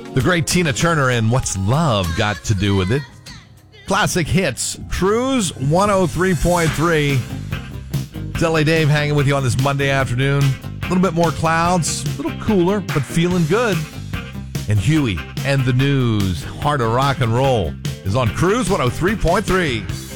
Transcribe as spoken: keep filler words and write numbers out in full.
The great Tina Turner and What's Love Got to Do with It? Classic hits. Cruise one oh three point three. It's L A Dave hanging with you on this Monday afternoon. A little bit more clouds, a little cooler, but feeling good. And Huey and the News, Heart of Rock and Roll, is on Cruise one oh three point three.